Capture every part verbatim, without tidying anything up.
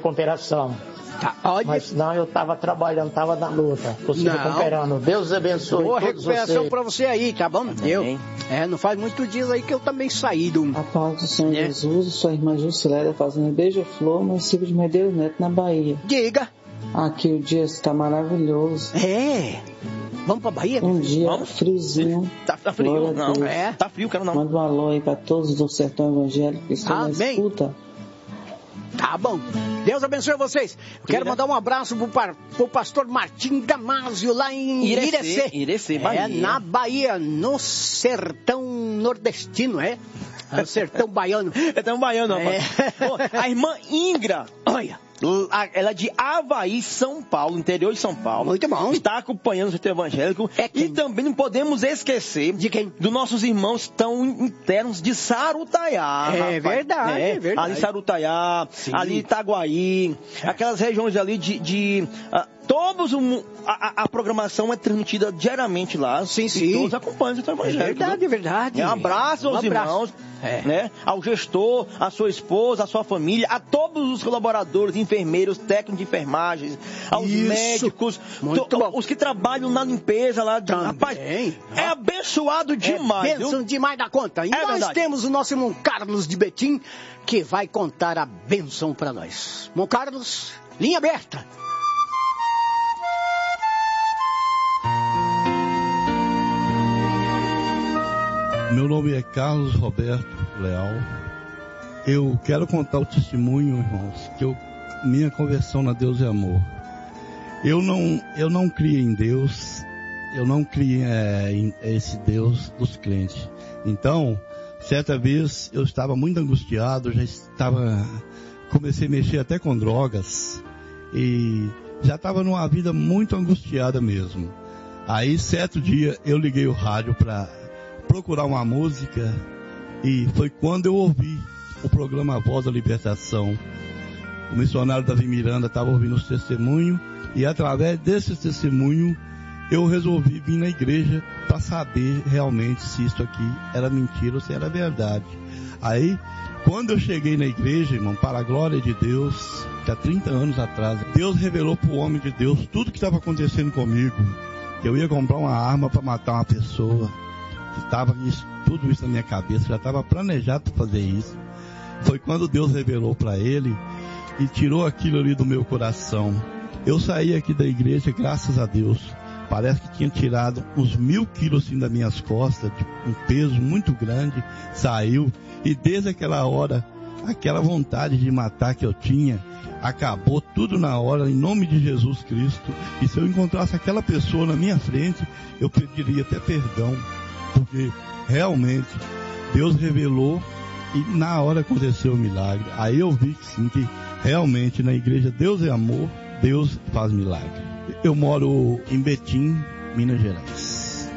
recuperação. Tá, olha. Mas não, eu estava trabalhando, estava na luta. Tô se recuperando. Deus abençoe. Boa todos recuperação vocês. pra você aí, tá bom? Eu. É, não faz muitos dias aí que eu também saí do... A paz do Senhor É. Jesus, sua irmã Juscelélia fazendo Beija-Flor, município de Medeiros Neto, na Bahia. Diga. Aqui o dia está maravilhoso. É. Vamos pra Bahia? Um dia Vamos? friozinho. Tá, tá frio? Glória a Não, Deus. É. tá frio, quero não. Manda um alô aí para todos do sertão evangélico que estão na Amém. escuta. Tá bom. Deus abençoe vocês. Eu quero mandar um abraço pro, par, pro pastor Martim Damásio, lá em Irecê, Irecê. Irecê, Bahia. É, na Bahia, no sertão nordestino, é? É o sertão baiano. É tão baiano, É. rapaz. Pô, a irmã Ingra, Olha, ela é de Avaí, São Paulo, interior de São Paulo. muito bom. Está acompanhando o setor evangélico. É quem? E também não podemos esquecer De quem? dos nossos irmãos tão internos de Sarutaiá. É rapaz. verdade, é verdade. Ali em Sarutaiá, Sim. ali em Itaguaí, aquelas regiões ali de... de ah, todos o, a, a programação é transmitida diariamente lá. Sim, e sim. todos acompanham o setor É evangélico. verdade, é verdade. É, um abraço aos Um abraço. irmãos, É. né? Ao gestor, à sua esposa, à sua família, a todos os colaboradores, enfermeiros, técnicos de enfermagem, aos Isso. médicos, Muito to- bom. os que trabalham na limpeza lá. De, Também. rapaz, é abençoado demais, É bênção viu? demais da conta. E É nós verdade. temos o nosso irmão Carlos de Betim, que vai contar a bênção para nós. Irmão Carlos, linha aberta. Meu nome é Carlos Roberto Leal. Eu quero contar o testemunho, irmãos, que eu, minha conversão na Deus é amor. Eu não, eu não criei em Deus, eu não criei é, em esse Deus dos crentes. Então, certa vez eu estava muito angustiado, já estava, comecei a mexer até com drogas e já estava numa vida muito angustiada mesmo. Aí, certo dia, eu liguei o rádio para procurar uma música e foi quando eu ouvi o programa Voz da Libertação. O missionário Davi Miranda estava ouvindo os testemunhos e através desse testemunho eu resolvi vir na igreja para saber realmente se isso aqui era mentira ou se era verdade. Aí, quando eu cheguei na igreja, irmão, para a glória de Deus, que há trinta anos atrás, Deus revelou para o homem de Deus tudo que estava acontecendo comigo. Eu ia comprar uma arma para matar uma pessoa. Estava isso, tudo isso na minha cabeça, já estava planejado para fazer isso. Foi quando Deus revelou para ele e tirou aquilo ali do meu coração. Eu saí aqui da igreja, graças a Deus. Parece que tinha tirado uns mil quilos assim das minhas costas, um peso muito grande, saiu. E desde aquela hora, aquela vontade de matar que eu tinha, acabou tudo na hora, em nome de Jesus Cristo. E se eu encontrasse aquela pessoa na minha frente, eu pediria até perdão. Porque realmente Deus revelou e na hora aconteceu o milagre. Aí eu vi que sim, que realmente na igreja Deus é amor, Deus faz milagre. Eu moro em Betim, Minas Gerais.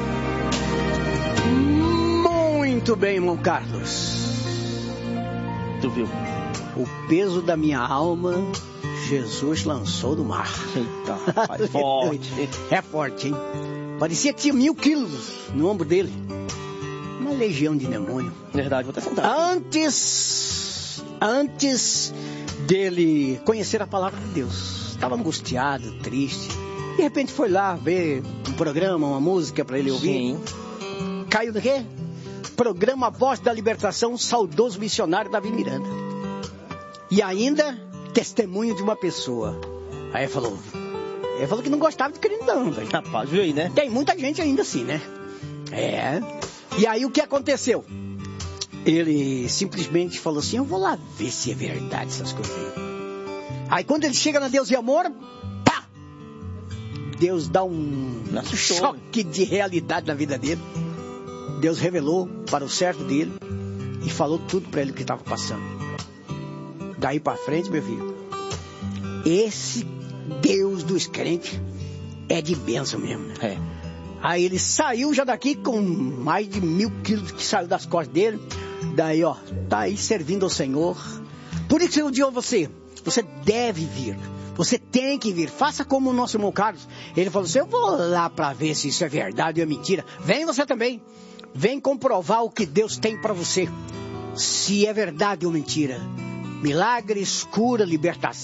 Muito bem, irmão Carlos. Tu viu? O peso da minha alma, Jesus lançou do mar. Eita, rapaz, forte. É forte, hein? Parecia que tinha mil quilos no ombro dele. Uma legião de demônio. Verdade, vou até sentar. Antes, antes dele conhecer a palavra de Deus, estava angustiado, triste. De repente foi lá ver um programa, uma música para ele ouvir. Sim. Caiu no quê? Programa Voz da Libertação, saudoso missionário Davi Miranda. E ainda testemunho de uma pessoa. Aí falou, ele falou que não gostava de crentão, velho. Rapaz, viu aí, né? Tem muita gente ainda assim, né? É. E aí o que aconteceu? Ele simplesmente falou assim, eu vou lá ver se é verdade essas coisas aí. Aí quando ele chega na Deus e Amor, pá! Deus dá um Nossa, choque de realidade na vida dele. Deus revelou para o servo dele e falou tudo para ele o que estava passando. Daí para frente, meu filho, esse Deus dos crentes é de bênção mesmo, né? É. Aí ele saiu já daqui com mais de mil quilos que saiu das costas dele. Daí, ó, tá aí servindo ao Senhor. Por isso eu digo a você, você deve vir. Você tem que vir. Faça como o nosso irmão Carlos. Ele falou assim, eu vou lá para ver se isso é verdade ou é mentira. Vem você também. Vem comprovar o que Deus tem para você. Se é verdade ou mentira. Milagres, cura, libertação.